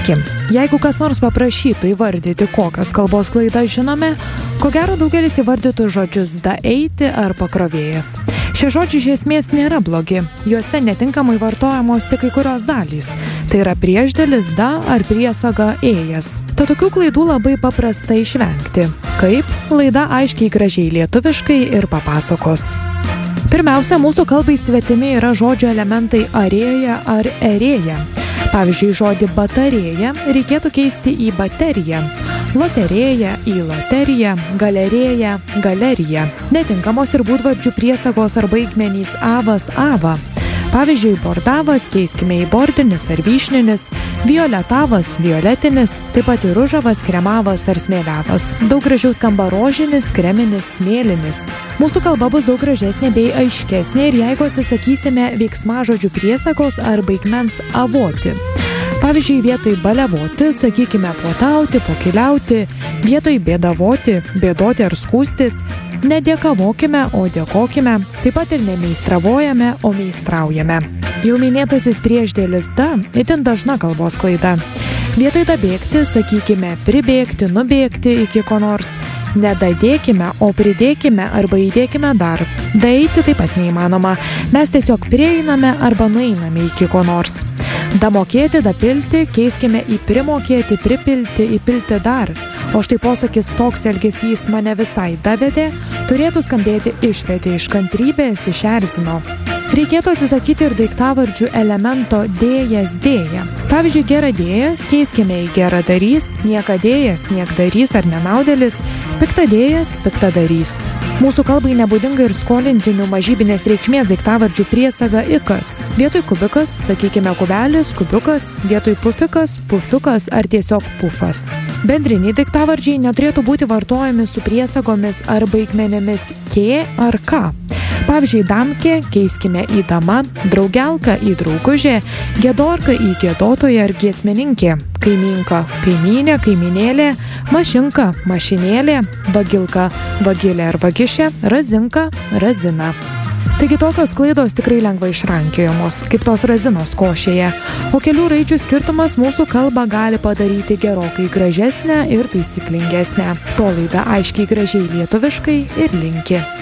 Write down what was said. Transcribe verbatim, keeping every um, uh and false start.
Sveiki. Jeigu kas nors paprašytų įvardyti, kokias kalbos klaidas žinome, ko gero daugelis įvardytų žodžius da eiti ar pakrovėjas. Šie žodžiai iš esmės nėra blogi, juose netinkamai vartojamos tik kai kurios dalys. Tai yra priešdėlis da ar priesaga ėjas. Tad tokių klaidų labai paprasta išvengti. Kaip? Laida aiškiai gražiai lietuviškai ir papasakos. Pirmiausia, mūsų kalbai svetimi yra žodžio elementai arėja ar erėja. Pavyzdžiui, žodį batarėja reikėtų keisti į bateriją, loterėja į loteriją, galerėja, galeriją. Netinkamos ir būdvardžių priesagos ar baigmenys avas, ava. Pavyzdžiui, bordavas keiskime į bordinis ar vyšninis, violetavas, violetinis, taip pat ir ružavas, kremavas ar smėliavas. Daug gražiau skamba rožinis, kreminis, smėlinis. Mūsų kalba bus daug gražesnė bei aiškesnė ir jeigu atsisakysime veiksmažodžių priesagos ar baigmens avoti. Pavyzdžiui, vietoj baliavoti, sakykime puotauti, pokiliauti, vietoj bėdavoti, bėdoti ar skūstis, nedėkavokime, o dėkokime, taip pat ir nemeistravojame, o meistraujame. Jau minėtasis priešdėlis da itin dažna kalbos klaida. Vietoj dabėgti, sakykime pribėgti, nubėgti iki ko nors, nedadėkime, o pridėkime arba įdėkime dar. Daeiti taip pat neįmanoma, mes tiesiog prieiname arba nueiname iki ko nors. Damokėti, dapilti, keiskime į primokėti, pripilti, įpilti dar. O štai posakis toks elgesys mane visai davedė, turėtų skambėti išvedė iš kantrybės, išerzino. Reikėtų atsisakyti ir daiktavardžių elemento dėjas dėja. Pavyzdžiui, geradėjas keiskime į geradarys, niekadėjas, niekdarys ar nenaudėlis, piktadėjas, piktadarys. Mūsų kalbai nebūdinga ir skolintinių mažybinės reikšmės daiktavardžių priesaga ikas. Vietoj kubikas, sakykime kubelis, kubiukas, vietoj pufikas, pufiukas ar tiesiog pufas. Bendriniai daiktavardžiai neturėtų būti vartojami su priesagomis ar baigmenėmis kė ar ką. Pavyzdžiui, damkė keiskime į dama, draugelka į draugužė, gėdorka į gėdotoją ar giesmininkė, kaimynka, kaimynė, kaiminėlė, mašinka, mašinėlė, vagilka, vagilė ar vagišė, razinka, razina. Taigi tokios klaidos tikrai lengvai išrankiojamos, kaip tos razinos košėje, o kelių raidžių skirtumas mūsų kalbą gali padaryti gerokai gražesnę ir taisyklingesnę. To laida aiškiai gražiai lietuviškai ir linki.